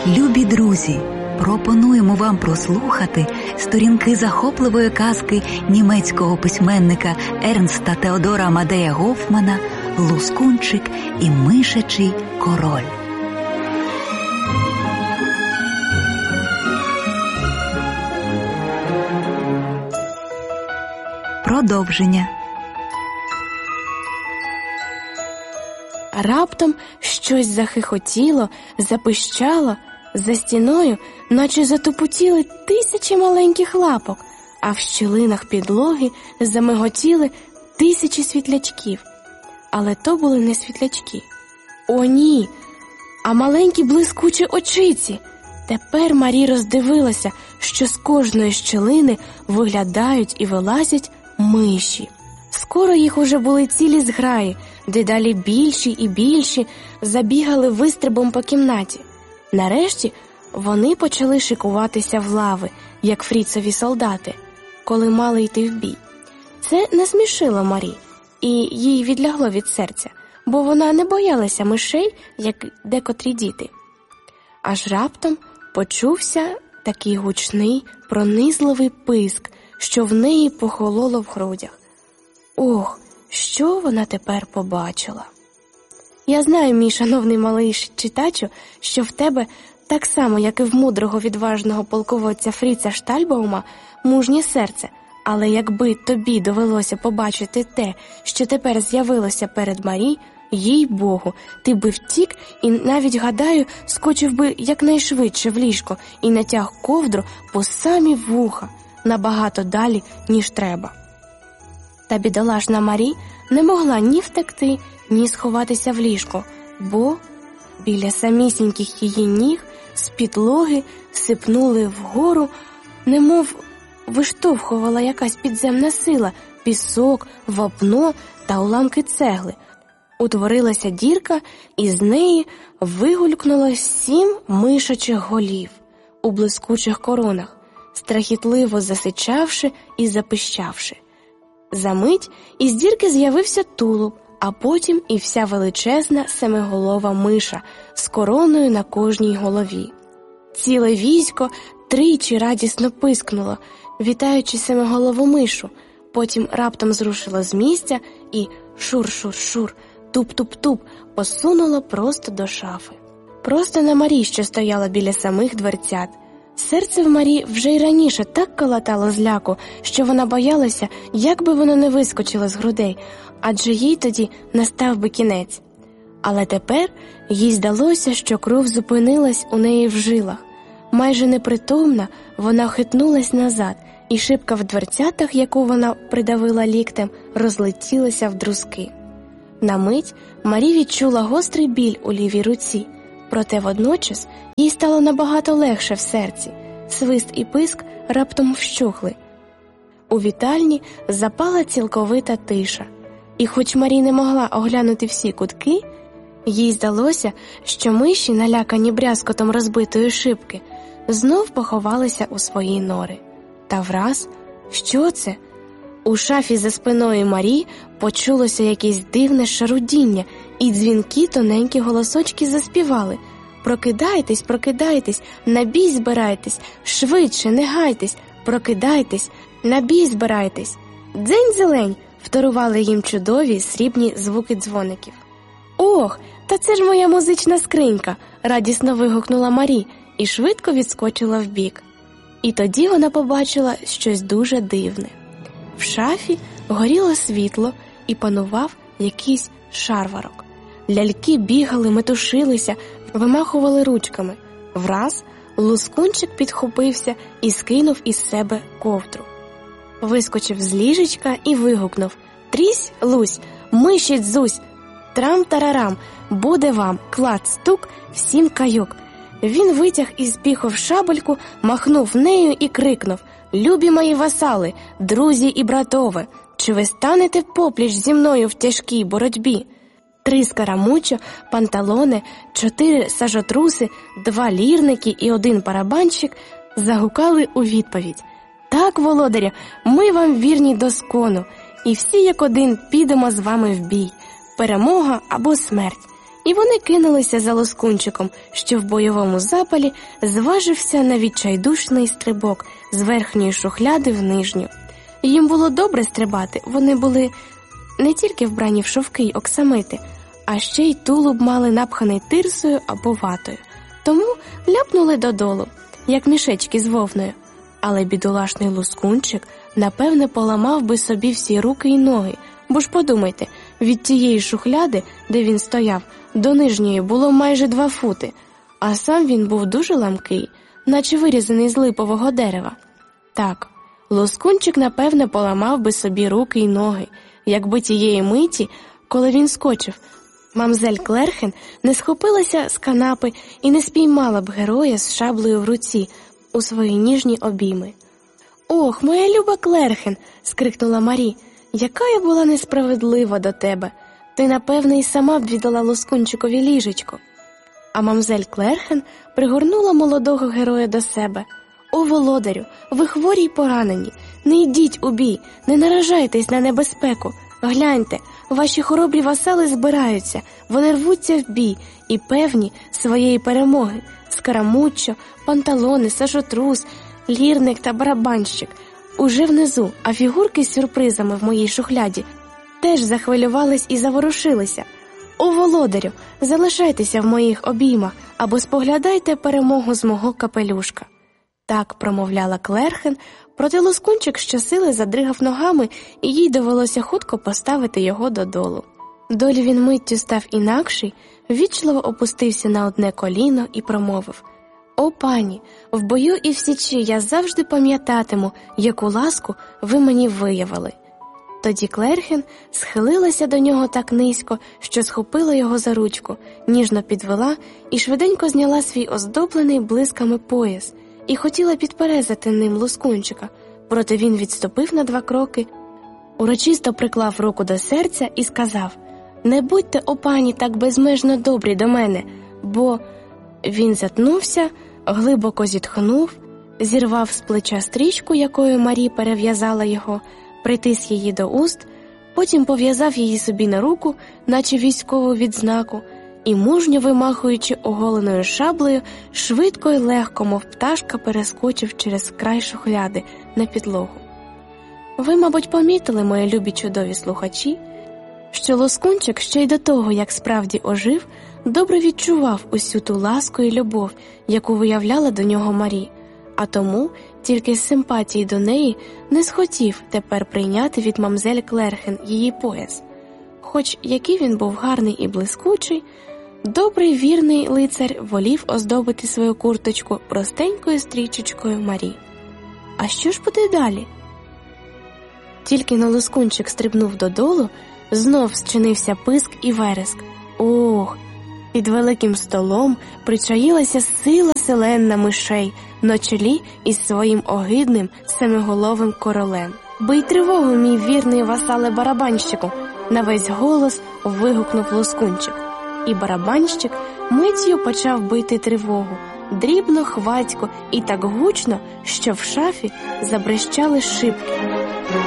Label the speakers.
Speaker 1: Любі друзі, пропонуємо вам прослухати сторінки захопливої казки німецького письменника Ернста Теодора Амадея Гофмана «Лускунчик і мишачий король». Продовження.
Speaker 2: Раптом щось захихотіло, запищало, за стіною наче затупотіли тисячі маленьких лапок, а в щілинах підлоги замиготіли тисячі світлячків. Але то були не світлячки. О, ні! А маленькі блискучі очиці! Тепер Марі роздивилася, що з кожної щілини виглядають і вилазять миші. Скоро їх уже були цілі зграї, дедалі більші і більші забігали вистрибом по кімнаті. Нарешті вони почали шикуватися в лави, як фріцові солдати, коли мали йти в бій. Це насмішило Марі, і їй відлягло від серця, бо вона не боялася мишей, як декотрі діти. Аж раптом почувся такий гучний, пронизливий писк, що в неї похололо в грудях. Ох, що вона тепер побачила? Я знаю, мій шановний малий читачу, що в тебе, так само, як і в мудрого відважного полководця Фріца Штальбаума, мужнє серце, але якби тобі довелося побачити те, що тепер з'явилося перед Марі, їй-богу, ти би втік і навіть, гадаю, скочив би якнайшвидше в ліжко і натяг ковдру по самі вуха, набагато далі, ніж треба. Та бідолашна Марі не могла ні втекти, ні сховатися в ліжко, бо біля самісіньких її ніг з підлоги сипнули вгору, немов виштовхувала якась підземна сила, пісок, вапно та уламки цегли. Утворилася дірка, і з неї вигулькнуло 7 мишачих голів у блискучих коронах, страхітливо засичавши і запищавши. Замить із дірки з'явився тулуб, а потім і вся величезна семиголова миша з короною на кожній голові. Ціле військо тричі радісно пискнуло, вітаючи семиголову мишу, потім раптом зрушило з місця і шур-шур-шур, туп-туп-туп посунуло просто до шафи. Просто на Марі, що стояла біля самих дверцят. Серце в Марі вже й раніше так калатало з ляку, що вона боялася, як би воно не вискочило з грудей, адже їй тоді настав би кінець. Але тепер їй здалося, що кров зупинилась у неї в жилах. Майже непритомна, вона хитнулась назад, і шибка в дверцятах, яку вона придавила ліктем, розлетілася в друзки. На мить Марі відчула гострий біль у лівій руці, проте водночас їй стало набагато легше в серці. Свист і писк раптом вщухли. У вітальні запала цілковита тиша. І хоч Марі не могла оглянути всі кутки, їй здалося, що миші, налякані брязкотом розбитої шибки, знов поховалися у свої нори. Та враз, що це? У шафі за спиною Марі почулося якесь дивне шарудіння, і дзвінкі тоненькі голосочки заспівали: «Прокидайтесь, прокидайтесь, на бій збирайтесь, швидше, не гайтесь, прокидайтесь, на бій збирайтесь». «Дзень-зелень!» вторували їм чудові срібні звуки дзвоників. «Ох, та це ж моя музична скринька!» – радісно вигукнула Марі і швидко відскочила вбік. І тоді вона побачила щось дуже дивне. В шафі горіло світло і панував якийсь шарварок. Ляльки бігали, метушилися, вимахували ручками. Враз Лускунчик підхопився і скинув із себе ковдру. Вискочив з ліжечка і вигукнув: «Трісь, Лусь, миші дзусь, трам-тарарам, буде вам, клац-стук, всім каюк». Він витяг із піхов шабельку, махнув нею і крикнув: «Любі мої васали, друзі і братове, чи ви станете попліч зі мною в тяжкій боротьбі?» 3 скарамучо, панталони, 4 сажотруси, 2 лірники і 1 барабанщик загукали у відповідь: «Так, володаря, ми вам вірні до скону, і всі як один підемо з вами в бій. Перемога або смерть. і вони кинулися за Лоскунчиком, що в бойовому запалі зважився на відчайдушний стрибок з верхньої шухляди в нижню. Їм було добре стрибати, вони були не тільки вбрані в шовки й оксамити, а ще й тулуб мали напханий тирсою або ватою. Тому ляпнули додолу, як мішечки з вовною. Але бідолашний Лоскунчик, напевне, поламав би собі всі руки й ноги, бо ж подумайте, від тієї шухляди, де він стояв, до нижньої було майже 2 фути, а сам він був дуже ламкий, наче вирізаний з липового дерева. Так, Лоскунчик, напевне, поламав би собі руки й ноги, якби тієї миті, коли він скочив, мамзель Клерхен не схопилася з канапи і не спіймала б героя з шаблею в руці у свої ніжні обійми. «Ох, моя люба Клерхен!» – скрикнула Марі. «Яка я була несправедлива до тебе! Ти, напевне, і сама б віддала Лоскунчикові ліжечко!» А мамзель Клерхен пригорнула молодого героя до себе. «О, володарю, ви хворі й поранені! Не йдіть у бій, не наражайтесь на небезпеку! Гляньте, ваші хоробрі васали збираються, вони рвуться в бій і певні своєї перемоги. Скарамуччо, Панталони, Сажотрус, Лірник та Барабанщик уже внизу, а фігурки з сюрпризами в моїй шухляді теж захвилювались і заворушилися. О, володарю, залишайтеся в моїх обіймах або споглядайте перемогу з мого капелюшка!» Так промовляла Клерхен, проте Лоскунчик щосили задригав ногами, і їй довелося хутко поставити його додолу. Долі він миттю став інакший, ввічливо опустився на одне коліно і промовив: «О, пані, в бою і в січі я завжди пам'ятатиму, яку ласку ви мені виявили». Тоді Клерхен схилилася до нього так низько, що схопила його за ручку, ніжно підвела і швиденько зняла свій оздоблений блисками пояс і хотіла підперезати ним Лоскунчика, проте він відступив на 2 кроки, урочисто приклав руку до серця і сказав: «Не будьте, о пані, так безмежно добрі до мене, бо…» Він затнувся, глибоко зітхнув, зірвав з плеча стрічку, якою Марі перев'язала його, притис її до уст, потім пов'язав її собі на руку, наче військову відзнаку, і, мужньо вимахуючи оголеною шаблею, швидко й легко, мов пташка, перескочив через край шухляди на підлогу. Ви, мабуть, помітили, мої любі чудові слухачі, що Лоскунчик ще й до того, як справді ожив, добре відчував усю ту ласку і любов, яку виявляла до нього Марі, а тому тільки з симпатії до неї не схотів тепер прийняти від мамзель Клерхен її пояс. Хоч який він був гарний і блискучий, добрий вірний лицар волів оздобити свою курточку простенькою стрічечкою Марі. А що ж буде далі? Тільки но Лоскунчик стрибнув додолу, знов зчинився писк і вереск. Ох! Під великим столом причаїлася сила селенна мишей на чолі із своїм огидним семиголовим королем. «Бий тривогу, мій вірний васале барабанщику!» – на весь голос вигукнув Лоскунчик. І барабанщик миттю почав бити тривогу, дрібно, хвацько і так гучно, що в шафі забрещали шибки.